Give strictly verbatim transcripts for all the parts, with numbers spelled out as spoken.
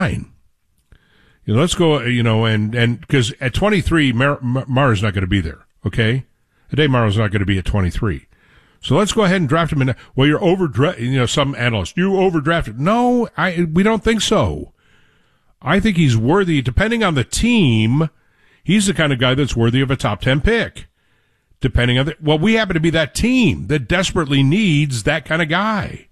You know, let's go, you know, and, and, because at twenty-three, Mar- Mara's not going to be there, okay? Ade Mara's not going to be at twenty-three. So let's go ahead and draft him in. Well, you're overdra- you know, some analysts, you overdrafted. No, I, we don't think so. I think he's worthy, depending on the team, he's the kind of guy that's worthy of a top ten pick. Depending on the, well, we happen to be that team that desperately needs that kind of guy.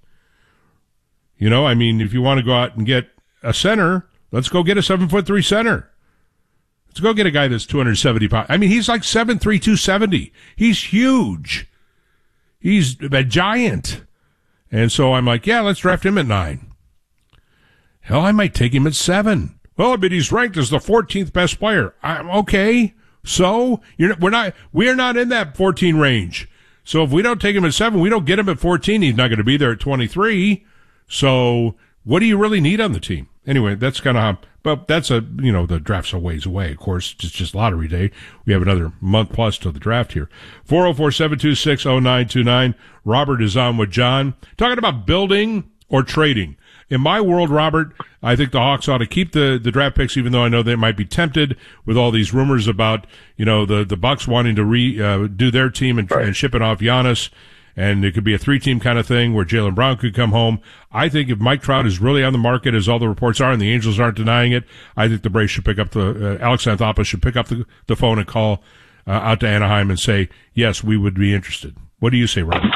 You know, I mean, if you want to go out and get a center, let's go get a seven foot three center. Let's go get a guy that's two hundred seventy pounds. I mean, he's like seven three, two seventy. He's huge. He's a giant. And so I'm like, yeah, let's draft him at nine. Hell, I might take him at seven. Well, but he's ranked as the fourteenth best player. I'm okay. So you're we're not we're not in that fourteen range. So if we don't take him at seven, we don't get him at fourteen. He's not going to be there at twenty-three. So what do you really need on the team? Anyway, that's kind of how. But that's a you know the draft's a ways away. Of course, it's just lottery day. We have another month plus till the draft here. four oh four, seven two six, oh nine two nine. Robert is on with John talking about building or trading. In my world, Robert, I think the Hawks ought to keep the, the draft picks, even though I know they might be tempted with all these rumors about, you know, the, the Bucks wanting to re, uh, do their team and, right. and ship it off Giannis. And it could be a three-team kind of thing where Jaylen Brown could come home. I think if Mike Trout is really on the market, as all the reports are, and the Angels aren't denying it, I think the Braves should pick up the, uh, Alex Anthopoulos should pick up the, the phone and call, uh, out to Anaheim and say, yes, we would be interested. What do you say, Robert?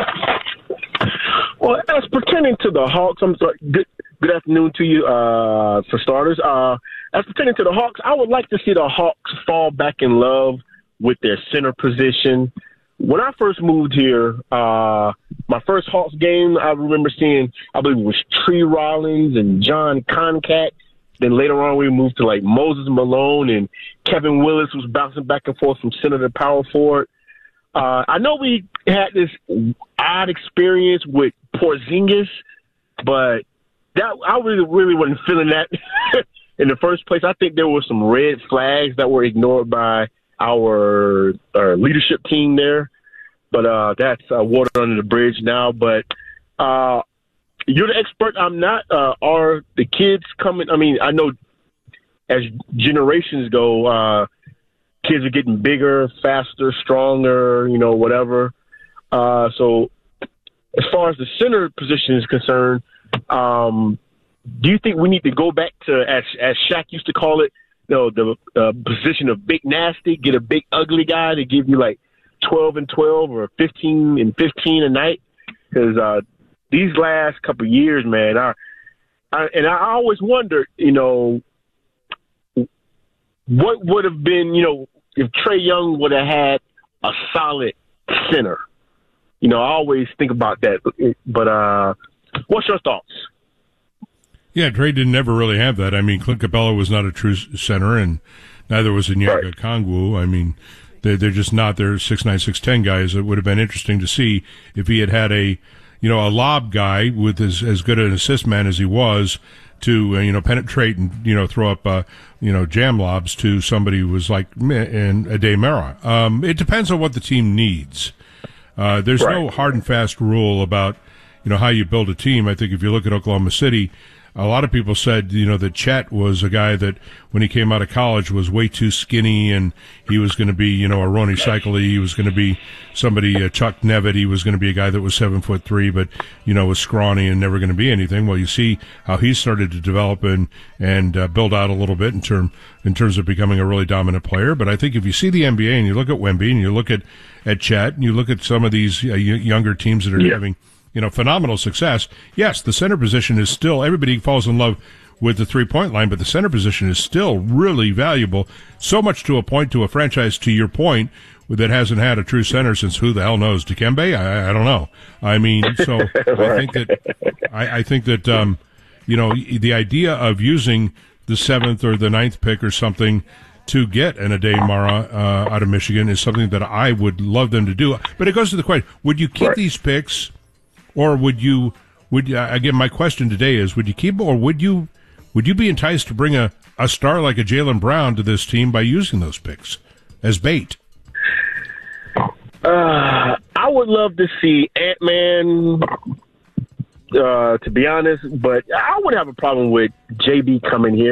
Well, as pertaining to the Hawks, I'm sorry, good, good afternoon to you, uh, for starters. Uh, as pertaining to the Hawks, I would like to see the Hawks fall back in love with their center position. When I first moved here, uh, my first Hawks game, I remember seeing, I believe it was Tree Rollins and John Concat. Then later on, we moved to like Moses Malone, and Kevin Willis was bouncing back and forth from center to power forward. Uh, I know we had this odd experience with Porzingis, but that I really, really wasn't feeling that in the first place. I think there were some red flags that were ignored by our, our leadership team there, but uh, that's uh, water under the bridge now. But uh, you're the expert. I'm not. Uh, are the kids coming? I mean, I know as generations go, uh, kids are getting bigger, faster, stronger, you know, whatever. Uh, so as far as the center position is concerned, um, do you think we need to go back to, as, as Shaq used to call it, you know, the uh, position of big nasty, get a big ugly guy to give you like twelve and twelve or fifteen and fifteen a night? Because uh, these last couple of years, man, I, I, and I always wondered, you know, what would have been, you know, if Trae Young would have had a solid center. You know, I always think about that. But uh, what's your thoughts? Yeah, Trae didn't ever really have that. I mean, Clint Capella was not a true center, and neither was Onyeka right. Okongwu. I mean, they're, they're just not. They're six nine, six ten guys. It would have been interesting to see if he had had a, you know, a lob guy with as, as good an assist man as he was to, uh, you know, penetrate and, you know, throw up, uh, you know, jam lobs to somebody who was like in Ade Mara. Um, it depends on what the team needs. Uh, there's right. no hard and fast rule about, you know, how you build a team. I think if you look at Oklahoma City, a lot of people said, you know, that Chet was a guy that when he came out of college was way too skinny and he was going to be, you know, a Ronnie Cycli. He was going to be somebody, uh, Chuck Nevitt. He was going to be a guy that was seven foot three, but, you know, was scrawny and never going to be anything. Well, you see how he started to develop and, and, uh, build out a little bit in term, in terms of becoming a really dominant player. But I think if you see the N B A and you look at Wemby and you look at, at Chet and you look at some of these uh, younger teams that are yeah. having, you know, phenomenal success. Yes, the center position is still, everybody falls in love with the three-point line, but the center position is still really valuable, so much to a point to a franchise, to your point, that hasn't had a true center since who the hell knows, Dikembe? I, I don't know. I mean, so I think that, I, I think that, um, you know, the idea of using the seventh or the ninth pick or something to get an Ade Mara uh, out of Michigan is something that I would love them to do. But it goes to the question, would you keep right. these picks? Or would you, would you, again, my question today is, would you keep, or would you, would you be enticed to bring a, a star like a Jaylen Brown to this team by using those picks as bait? Uh, I would love to see Ant-Man uh, to be honest. But I would have a problem with J B coming here.